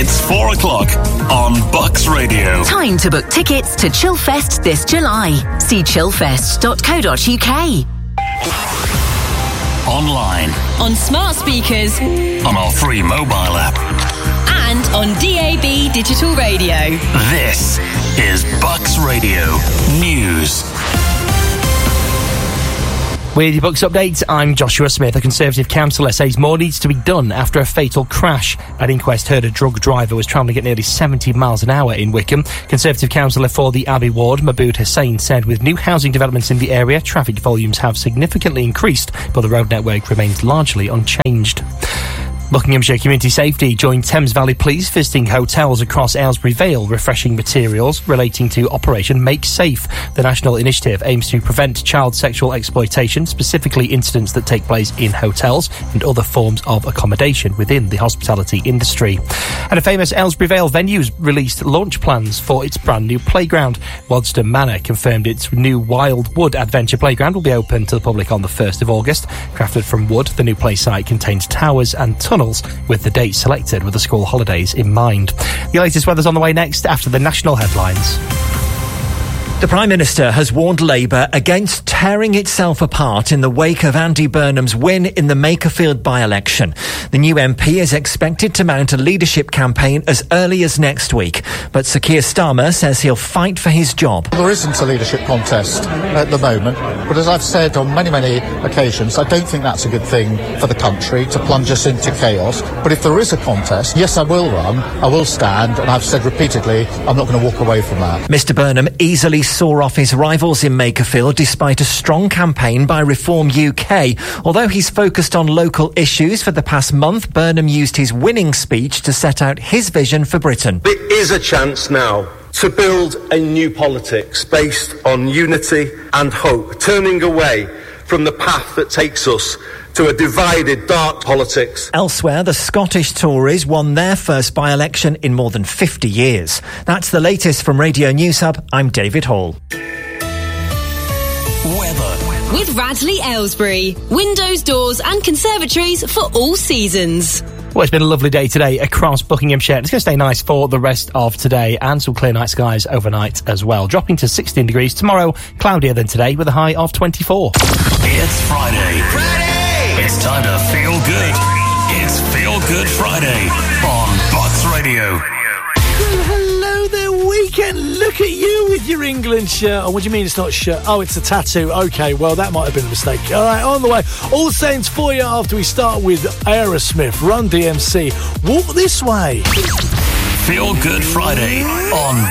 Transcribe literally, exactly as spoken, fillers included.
It's four o'clock on Bucks Radio. Time to book tickets to Chillfest this July. See chillfest dot co dot uk. Online. On smart speakers. On our free mobile app. And on D A B digital radio. This is Bucks Radio News. With your Bucks update, I'm Joshua Smith. A Conservative councillor says more needs to be done after a fatal crash. An inquest heard a drug driver was travelling at nearly seventy miles an hour in Wickham. Conservative councillor for the Abbey Ward, Mahbood Hussain, said with new housing developments in the area, traffic volumes have significantly increased, but the road network remains largely unchanged. Buckinghamshire Community Safety joined Thames Valley Police visiting hotels across Aylesbury Vale, refreshing materials relating to Operation Make Safe. The national initiative aims to prevent child sexual exploitation, specifically incidents that take place in hotels and other forms of accommodation within the hospitality industry. And a famous Aylesbury Vale venue's released launch plans for its brand new playground. Waddesdon Manor confirmed its new Wild Wood Adventure Playground will be open to the public on the first of August. Crafted from wood, the new play site contains towers and tunnels, with the date selected with the school holidays in mind. The latest weather's on the way next after the national headlines. The Prime Minister has warned Labour against tearing itself apart in the wake of Andy Burnham's win in the Makerfield by-election. The new M P is expected to mount a leadership campaign as early as next week, but Sir Keir Starmer says he'll fight for his job. There isn't a leadership contest at the moment, but as I've said on many, many occasions, I don't think that's a good thing for the country to plunge us into chaos. But if there is a contest, yes, I will run, I will stand, and I've said repeatedly, I'm not going to walk away from that. Mister Burnham easily saw off his rivals in Makerfield despite a strong campaign by Reform U K. Although he's focused on local issues for the past month, Burnham used his winning speech to set out his vision for Britain. There is a chance now to build a new politics based on unity and hope, turning away from the path that takes us to a divided, dark politics. Elsewhere, the Scottish Tories won their first by-election in more than fifty years. That's the latest from Radio News Hub. I'm David Hall. Weather. With Radley Aylesbury. Windows, doors and conservatories for all seasons. Well, it's been a lovely day today across Buckinghamshire. It's going to stay nice for the rest of today and some clear night skies overnight as well. Dropping to sixteen degrees tomorrow, cloudier than today with a high of twenty-four. It's Friday. Friday! It's time to feel good. It's Feel Good Friday on Bucks Radio. Well, hello there, weekend. Look at you with your England shirt. Oh, what do you mean it's not a shirt? Oh, it's a tattoo. OK, well, that might have been a mistake. All right, on the way. All Saints for you after we start with Aerosmith, Run D M C. Walk This Way. Feel Good Friday on